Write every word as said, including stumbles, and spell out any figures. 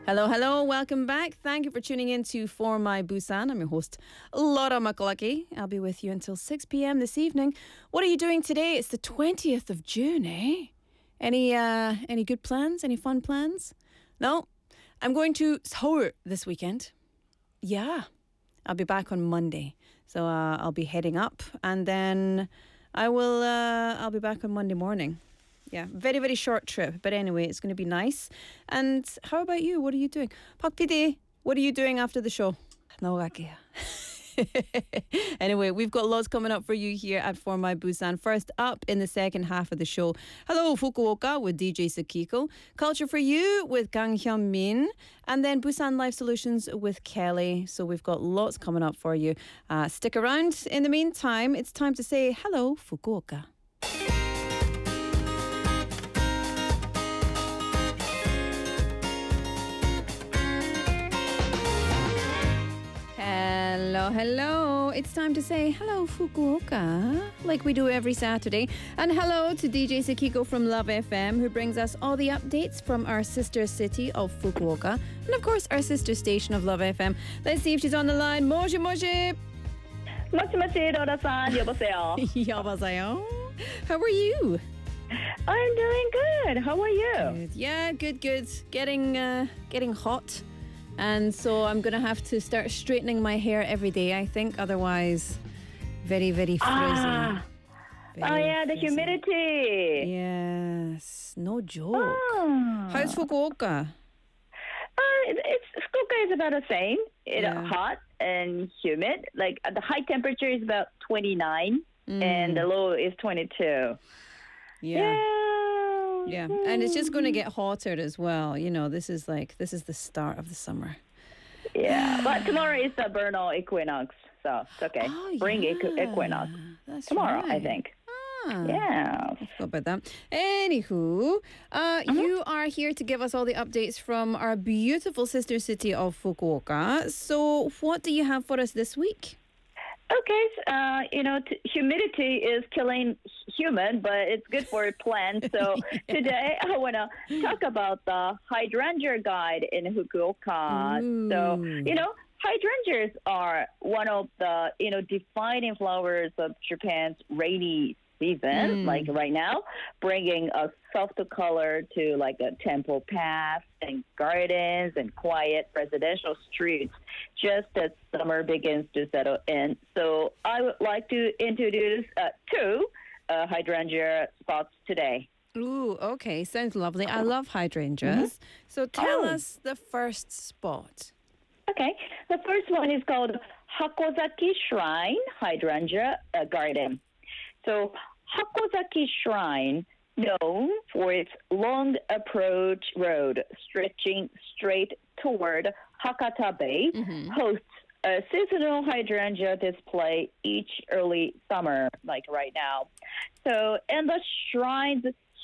Hello, hello, welcome back. Thank you for tuning in to For My Busan. I'm your host, Laura Makalaki. I'll be with you until six p.m. this evening. What are you doing today? It's the twentieth of June, eh? Any uh, any good plans? Any fun plans? No? I'm going to Seoul this weekend. Yeah. I'll be back on Monday. So uh, I'll be heading up and then I will, uh, I'll be back on Monday morning. Yeah, very, very short trip. But anyway, it's going to be nice. And how about you? What are you doing? Park P D, what are you doing after the show? 나오갈게요. Anyway, we've got lots coming up for you here at For My Busan. First up in the second half of the show, Hello Fukuoka with D J Sakiko, Culture for You with Kang Hyun Min, and then Busan Life Solutions with Kelly. So we've got lots coming up for you. Uh, stick around. In the meantime, it's time to say hello Fukuoka. Hello, hello. It's time to say hello, Fukuoka, like we do every Saturday. And hello to D J Sakiko from Love F M, who brings us all the updates from our sister city of Fukuoka. And of course, our sister station of Love F M. Let's see if she's on the line. Moji, moji. Moji, moji, Rora-san. 여보세요. 여보세요. How are you? I'm doing good. How are you? Good. Yeah, good, good. Getting, uh, getting hot. And so I'm going to have to start straightening my hair every day, I think. Otherwise, very, very frizzy. Ah. Very oh, yeah, the frizzy. humidity. Yes, no joke. Oh. How's Fukuoka? Uh, it, it's Fukuoka is about the same. It's Yeah. hot and humid. Like uh, the high temperature is about twenty-nine Mm. and the low is twenty-two. Yeah. Yeah. Yeah. And it's just going to get hotter as well. You know, this is like, this is the start of the summer. Yeah. But tomorrow is the vernal equinox. So it's okay. Oh, Spring yeah. equi- equinox. That's Tomorrow, I right. think. Ah. Yeah. Forgot about that. Anywho, uh, you are here to give us all the updates from our beautiful sister city of Fukuoka. So what do you have for us this week? Okay, uh, you know, t- humidity is killing human, but it's good for plants. So today I want to talk about the hydrangea guide in Fukuoka. Ooh. So, you know, hydrangeas are one of the, you know, defining flowers of Japan's rainy season, Mm. like right now, bringing a softer color to like a temple paths and gardens and quiet residential streets just as summer begins to settle in. So I would like to introduce uh, two uh, hydrangea spots today. Ooh, okay. Sounds lovely. I love hydrangeas. So tell Oh. us the first spot. Okay, the first one is called Hakozaki Shrine Hydrangea uh, Garden. So Hakozaki Shrine, known for its long approach road stretching straight toward Hakata Bay, Mhm. hosts a seasonal hydrangea display each early summer, like right now. So, and the shrine's